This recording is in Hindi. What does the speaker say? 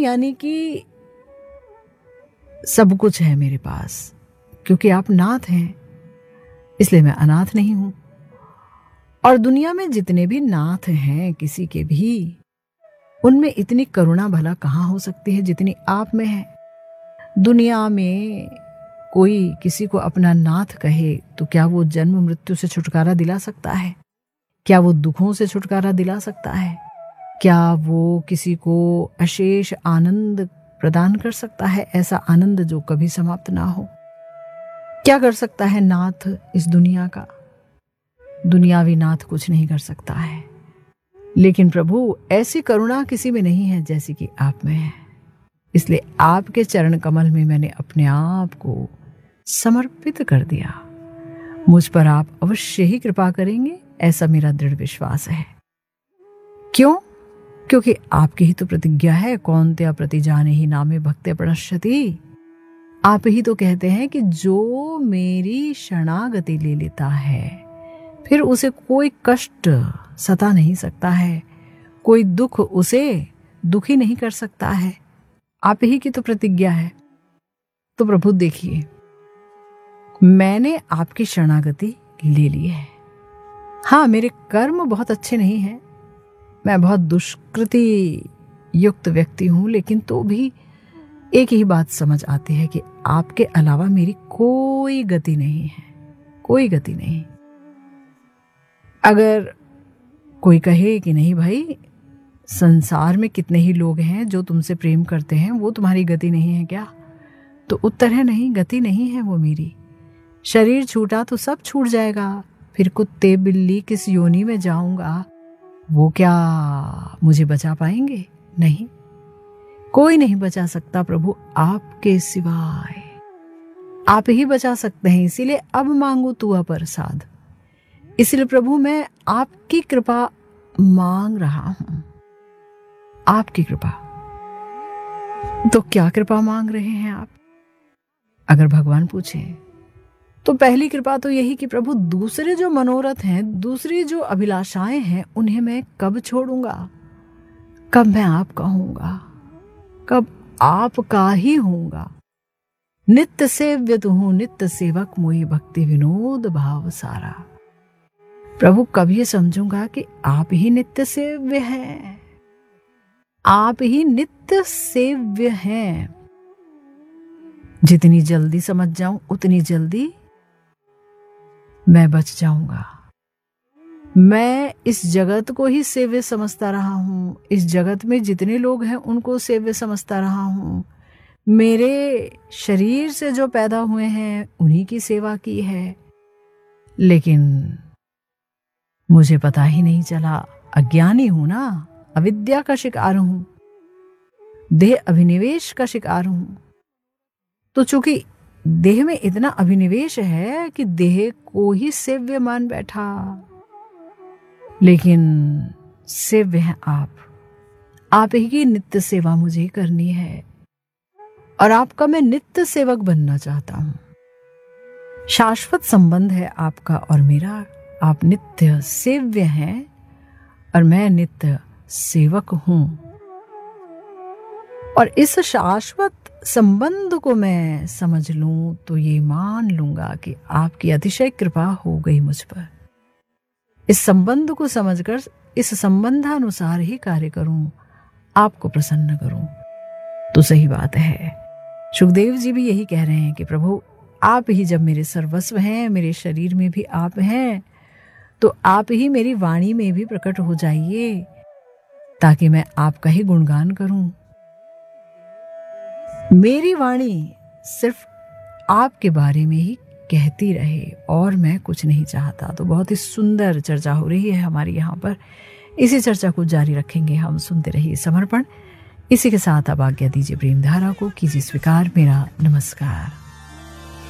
यानी कि सब कुछ है मेरे पास, क्योंकि आप नाथ हैं इसलिए मैं अनाथ नहीं हूं। और दुनिया में जितने भी नाथ हैं, किसी के भी, उनमें इतनी करुणा भला कहाँ हो सकती है जितनी आप में है। दुनिया में कोई किसी को अपना नाथ कहे तो क्या वो जन्म मृत्यु से छुटकारा दिला सकता है? क्या वो दुखों से छुटकारा दिला सकता है? क्या वो किसी को अशेष आनंद प्रदान कर सकता है, ऐसा आनंद जो कभी समाप्त ना हो? क्या कर सकता है नाथ इस दुनिया का? दुनियावी नाथ कुछ नहीं कर सकता है। लेकिन प्रभु, ऐसी करुणा किसी में नहीं है जैसी कि आप में है। इसलिए आपके चरण कमल में मैंने अपने आप को समर्पित कर दिया। मुझ पर आप अवश्य ही कृपा करेंगे, ऐसा मेरा दृढ़ विश्वास है। क्यों? क्योंकि आपकी ही तो प्रतिज्ञा है, कौन्त्या प्रतिजाने ही नामे भक्त्या प्रणश्यति। आप ही तो कहते हैं कि जो मेरी शरणागति ले लेता है फिर उसे कोई कष्ट सता नहीं सकता है, कोई दुख उसे दुखी नहीं कर सकता है। आप ही की तो प्रतिज्ञा है। तो प्रभु देखिए, मैंने आपकी शरणागति ले ली है। हाँ, मेरे कर्म बहुत अच्छे नहीं हैं, मैं बहुत दुष्कृति युक्त व्यक्ति हूं, लेकिन तो भी एक ही बात समझ आती है कि आपके अलावा मेरी कोई गति नहीं है, कोई गति नहीं। अगर कोई कहे कि नहीं भाई, संसार में कितने ही लोग हैं जो तुमसे प्रेम करते हैं, वो तुम्हारी गति नहीं है क्या? तो उत्तर है नहीं, गति नहीं है वो मेरी। शरीर छूटा तो सब छूट जाएगा, फिर कुत्ते बिल्ली किस योनि में जाऊंगा, वो क्या मुझे बचा पाएंगे? नहीं, कोई नहीं बचा सकता प्रभु आपके सिवाय। आप ही बचा सकते हैं। इसीलिए अब मांगू तू प्रसाद। इसलिए प्रभु मैं आपकी कृपा मांग रहा हूं, आपकी कृपा। तो क्या कृपा मांग रहे हैं आप? अगर भगवान पूछे तो पहली कृपा तो यही कि प्रभु, दूसरे जो मनोरथ हैं, दूसरी जो अभिलाषाएं हैं, उन्हें मैं कब छोड़ूंगा? कब मैं आपका होऊंगा? कब आपका ही होऊंगा? नित्य सेव्य तो हूं, नित्य सेवक मोहि भक्ति विनोद भाव सारा। प्रभु, कब ये समझूंगा कि आप ही नित्य सेव्य हैं, आप ही नित्य सेव्य हैं। जितनी जल्दी समझ जाऊं उतनी जल्दी मैं बच जाऊंगा। मैं इस जगत को ही सेव्य समझता रहा हूं, इस जगत में जितने लोग हैं उनको सेव्य समझता रहा हूं। मेरे शरीर से जो पैदा हुए हैं उन्हीं की सेवा की है, लेकिन मुझे पता ही नहीं चला। अज्ञानी हूं ना, अविद्या का शिकार हूं, देह अभिनिवेश का शिकार हूं। तो चूंकि देह में इतना अभिनिवेश है कि देह को ही सेव्य मान बैठा, लेकिन सेव्य हैं आप ही की नित्य सेवा मुझे करनी है, और आपका मैं नित्य सेवक बनना चाहता हूं। शाश्वत संबंध है आपका और मेरा। आप नित्य सेव्य हैं और मैं नित्य सेवक हूं, और इस शाश्वत संबंध को मैं समझ लूं तो ये मान लूंगा कि आपकी अतिशय कृपा हो गई मुझ पर। इस संबंध को समझकर इस संबंधानुसार ही कार्य करूं, आपको प्रसन्न करूं, तो सही बात है। सुखदेव जी भी यही कह रहे हैं कि प्रभु, आप ही जब मेरे सर्वस्व हैं, मेरे शरीर में भी आप हैं, तो आप ही मेरी वाणी में भी प्रकट हो जाइए, ताकि मैं आपका ही गुणगान करूं। मेरी वाणी सिर्फ आपके बारे में ही कहती रहे और मैं कुछ नहीं चाहता। तो बहुत ही सुंदर चर्चा हो रही है हमारी यहाँ पर। इसी चर्चा को जारी रखेंगे हम। सुनते रहिए समर्पण। इसी के साथ अब आज्ञा दीजिए प्रेम धारा को, कीजिए स्वीकार मेरा नमस्कार।